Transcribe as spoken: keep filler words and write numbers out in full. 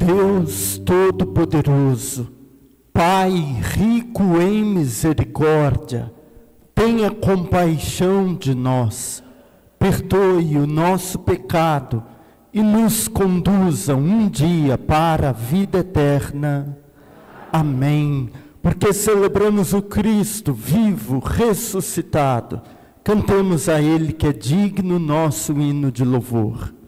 Deus Todo-Poderoso, Pai rico em misericórdia, tenha compaixão de nós, perdoe o nosso pecado e nos conduza um dia para a vida eterna. Amém. Porque celebramos o Cristo vivo, ressuscitado, cantemos a Ele que é digno nosso hino de louvor.